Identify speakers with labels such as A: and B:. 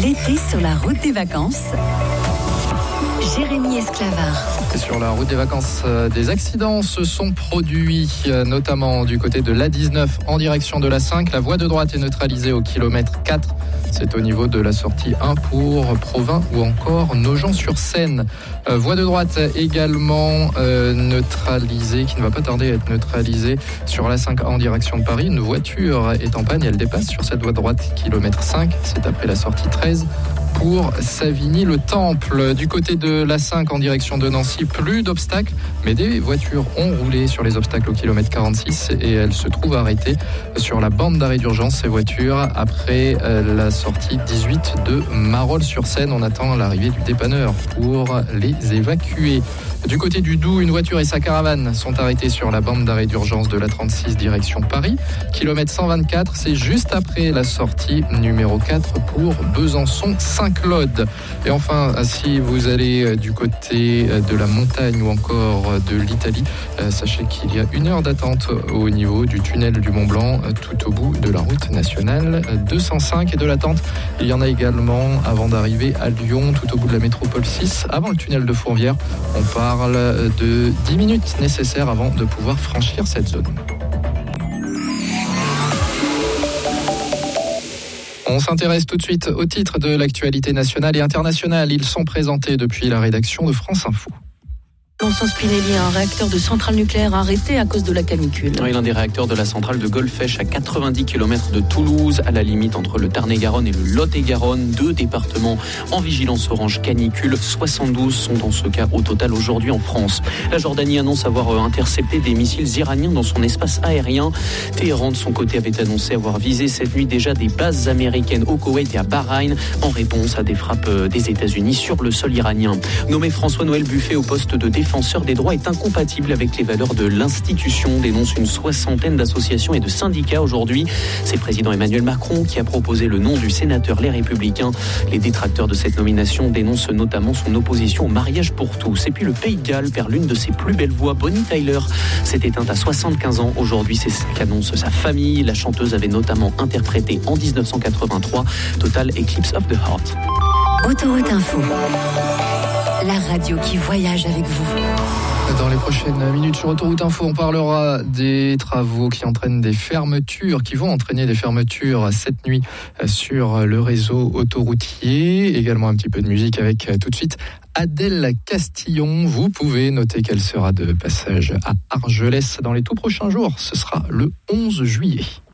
A: L'été sur la route des vacances. Jérémy Esclavard.
B: Et sur la route des vacances, des accidents se sont produits, notamment du côté de l'A19 en direction de l'A5. La voie de droite est neutralisée au kilomètre 4. C'est au niveau de la sortie 1 pour Provins ou encore Nogent-sur-Seine. Voie de droite également neutralisée, qui ne va pas tarder à être neutralisée sur l'A5 en direction de Paris. Une voiture est en panne et elle dépasse sur cette voie de droite, kilomètre 5. C'est après la sortie 13. Pour Savigny-le-Temple. Du côté de l'A5 en direction de Nancy, plus d'obstacles, mais des voitures ont roulé sur les obstacles au kilomètre 46 et elles se trouvent arrêtées sur la bande d'arrêt d'urgence, ces voitures, après la sortie 18 de Marolles-sur-Seine. On attend l'arrivée du dépanneur pour les évacuer. Du côté du Doubs, une voiture et sa caravane sont arrêtées sur la bande d'arrêt d'urgence de l'A36 direction Paris. Kilomètre 124, c'est juste après la sortie numéro 4 pour Besançon-Saint-Claude. Et enfin, si vous allez du côté de la montagne ou encore de l'Italie, sachez qu'il y a 1 heure d'attente au niveau du tunnel du Mont-Blanc, tout au bout de la route nationale 205. Et de l'attente, il y en a également avant d'arriver à Lyon, tout au bout de la métropole 6, avant le tunnel de Fourvière. On parle de 10 minutes nécessaires avant de pouvoir franchir cette zone. On s'intéresse tout de suite aux titres de l'actualité nationale et internationale. Ils sont présentés depuis la rédaction de France Info.
C: Vincent Spinelli, un réacteur de centrale nucléaire arrêté à cause de la canicule.
D: Oui, l'un des réacteurs de la centrale de Golfech à 90 km de Toulouse, à la limite entre le Tarn-et-Garonne et le Lot-et-Garonne. 2 départements en vigilance orange canicule. 72 sont dans ce cas au total aujourd'hui en France. La Jordanie annonce avoir intercepté des missiles iraniens dans son espace aérien. Téhéran, de son côté, avait annoncé avoir visé cette nuit déjà des bases américaines au Koweït et à Bahreïn en réponse à des frappes des États-Unis sur le sol iranien. Nommé François-Noël Buffet au poste de défenseur des droits est incompatible avec les valeurs de l'institution, dénonce une 60aine d'associations et de syndicats aujourd'hui. C'est le président Emmanuel Macron qui a proposé le nom du sénateur Les Républicains. Les détracteurs de cette nomination dénoncent notamment son opposition au mariage pour tous. Et puis le Pays de Galles perd l'une de ses plus belles voix. Bonnie Tyler s'est éteinte à 75 ans. Aujourd'hui, c'est ce qu'annonce sa famille. La chanteuse avait notamment interprété en 1983 Total Eclipse of the Heart.
A: Autoroute Info. La radio qui voyage avec vous.
B: Dans les prochaines minutes sur Autoroute Info, on parlera des travaux qui entraînent des fermetures, qui vont entraîner des fermetures cette nuit sur le réseau autoroutier. Également un petit peu de musique avec tout de suite Adèle Castillon. Vous pouvez noter qu'elle sera de passage à Argelès dans les tout prochains jours. Ce sera le 11 juillet.